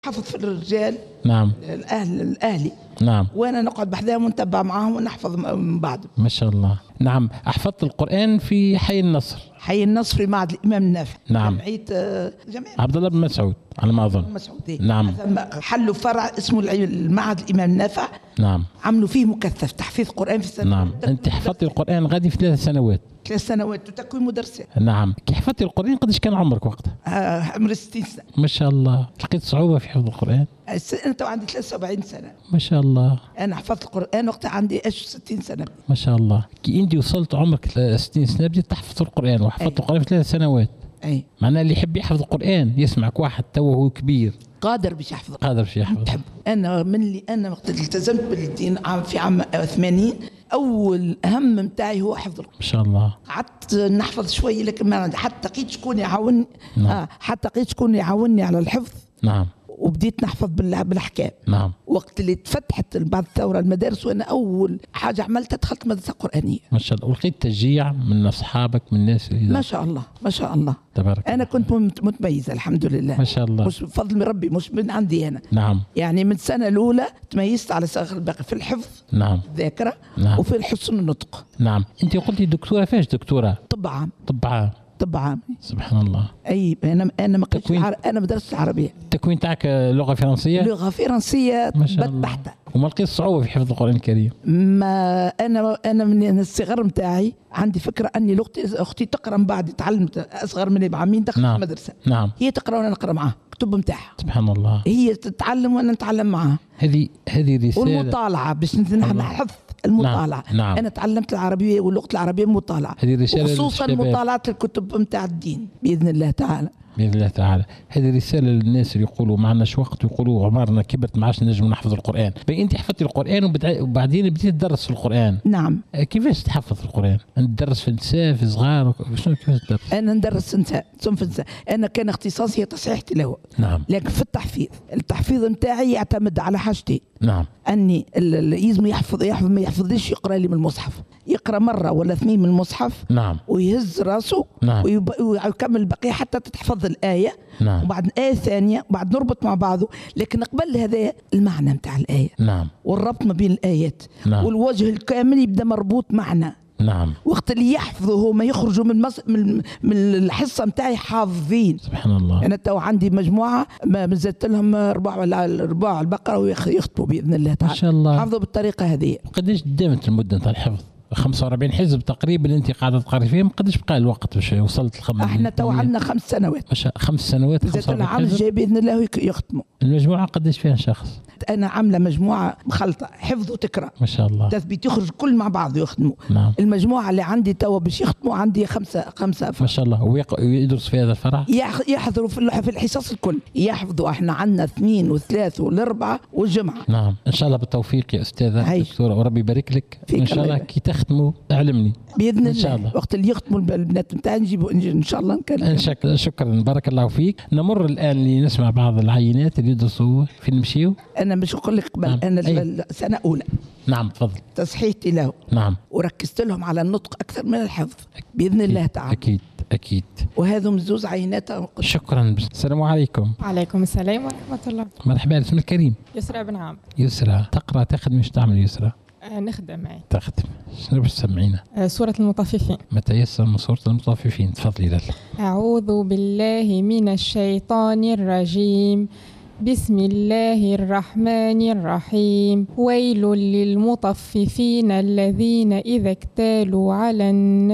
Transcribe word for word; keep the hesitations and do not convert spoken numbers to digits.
حفظ في الرجال. نعم. الأهل الأهلي. نعم. وأنا نقعد بحذاهم ونتبع معاهم ونحفظ من بعض. ما شاء الله. نعم. أحفظت القرآن في حي النصر. حي النصر في معهد الإمام النافع. نعم. جمعية جمعية عبد الله بن مسعود على ما أظن. مسعودي. نعم. حلوا فرع اسمه المعهد الإمام النافع. نعم. عملوا فيه مكثف تحفيظ قرآن في السنة. نعم. أنت حفظت القرآن غادي في ثلاث سنوات. ثلاث سنوات وتكوين مدرسة. نعم. كي حفظت القرآن قديش كان عمرك وقتها؟ آه عمري ستين سنة. ما شاء الله. لقيت صعوبة في حفظ القرآن؟ أنا تو عندي ثلاثة وسبعين سنة. ما شاء الله. أنا حفظت القرآن وقتها عندي إيش ستين سنة. ما شاء الله. كي أنت وصلت عمرك ستين سنة بديت تحفظ القرآن وحفظت القرآن في ثلاث سنوات. أي. معناه اللي يحب يحفظ القرآن يسمعك واحد تو وهو كبير. قادر باش يحفظ. قادر باش يحفظ. تحب. أنا من اللي أنا وقت التزمت بالدين عام في عام ثمانين أول هم متاعي هو حفظ القرآن. ما شاء الله. قعدت نحفظ شوية لكن ما عندي حتى لقيت شكون يعاونني. نعم. آه حتى لقيت شكون يعاونني على الحفظ. نعم. وبديت نحفظ بالاحكام. نعم. وقت اللي تفتحت بعد الثوره المدارس وانا اول حاجه عملتها دخلت مدرسه قرانيه. ما شاء الله. ولقيت تشجيع من اصحابك من الناس اللي ما شاء الله ما شاء الله. تبارك انا كنت متميزه الحمد لله. ما شاء الله. مش بفضل من ربي مش من عندي انا. نعم. يعني من السنه الاولى تميزت على سائر الباقي في الحفظ. نعم. الذاكره. نعم. وفي الحسن النطق. نعم. انت قلتي دكتوره فاش دكتوره؟ طب عام. طب عام. طب عام. سبحان الله. اي انا انا ما كنتش تكوين... عار... انا مدرسه العربيه. التكوين تاعك لغه فرنسيه؟ لغه فرنسيه ما شاء الله. بحته. وما لقيت صعوبه في حفظ القران الكريم؟ ما انا انا من الصغر نتاعي عندي فكره اني لغتي اختي تقرا من بعد تعلمت اصغر مني بعامين دخلت نعم. المدرسه. نعم. هي تقرا وانا نقرا معاها كتب نتاعها. سبحان الله. هي تتعلم وانا نتعلم معاها. هذه هذه رساله. والمطالعه باش نحن حفظ المطالعه. نعم. نعم. انا تعلمت العربيه واللغه العربيه مطالعه. هذه رساله وخصوصا مطالعه الكتب نتاع الدين باذن الله تعالى. بإذن الله تعالى. هذه رسالة للناس اللي يقولوا ما عندناش وقت ويقولوا عمرنا كبرت ما عادش نجم نحفظ القرآن. أنت حفظتي القرآن وبعدين بديت تدرس في القرآن. نعم. كيفاش تحفظ القرآن؟ ندرس في نساء في صغار شنو كيفاش تدرس؟ أنا ندرس نساء صنف نساء. أنا كان اختصاصي تصحيح تلاوة. نعم. لكن في التحفيظ التحفيظ نتاعي يعتمد على حاجتين. نعم. أني يلزم يحفظ يحفظ ما يحفظش يقرأ لي من المصحف. يقرأ مرة ولا اثنين من المصحف. نعم. ويهز راسه. نعم. ويكمل البقية حتى تتحفظ الآية. نعم. وبعد الآية الثانية وبعد نربط مع بعضه لكن قبل هذا المعنى نتاع الآية. نعم. والربط ما بين الآيات. نعم. والوجه الكامل يبدأ مربوط معنا. نعم. وقت اللي يحفظوا ما يخرجوا من مص... من من الحصه نتاعي حافظين. سبحان الله. انا تو عندي مجموعه ما زدت لهم ربع ولا ربع البقره ويخطبوا باذن الله تعالى. ما شاء الله. حافظوا بالطريقه هذه. قديش دامت المده نتاع الحفظ؟ خمسة وأربعين حزب تقريبا انت قاعده تقري فيهم. قديش بقى الوقت باش وصلت الخمس؟ احنا تو عندنا خمس سنوات. ما شاء خمس سنوات. زدت العام الجاي باذن الله يختموا. المجموعه قديش فيها شخص؟ انا عامله مجموعه مخلطه حفظ وتكرار. ما شاء الله. تثبيت يخرج كل مع بعض يختموا. نعم. المجموعه اللي عندي تو باش يختموا عندي خمسه خمسه ما شاء الله. ويدرس في هذا الفرع؟ يحضروا في الحصص الكل يحفظوا. احنا عندنا اثنين وثلاث والاربعه والجمعه. نعم. ان شاء الله بالتوفيق يا استاذه دكتوره وربي يبارك لك. ان شاء الله كي تختموا اعلمني باذن الله. ان شاء الله وقت اللي يختموا البنات نتاعي نجيبوا ان شاء الله نكلم. شكرا شكرا بارك الله فيك. نمر الان لنسمع بعض العينات اللي يدرسوا فين نمشيو. انا مش نقول لك قبل. نعم. انا أي. سنه اولى. نعم تفضل. تصحيح تلاوه. نعم. وركزت لهم على النطق اكثر من الحفظ باذن الله تعالى. اكيد اكيد. وهذم زوز عينات. شكرا. السلام عليكم. وعليكم السلام ورحمه الله. مرحبا. اسمك الكريم؟ يسرى بن عامر. يسرى. تقرا تخدم ايش تعمل يسرى؟ آه نخدم معي. تخدم. شنو باش تسمعينا؟ آه سورة المطففين. ما تيسر من سورة المطففين. تفضلي لاله. أعوذ بالله من الشيطان الرجيم. بسم الله الرحمن الرحيم. ويل للمطففين الذين إذا اكتالوا على الناس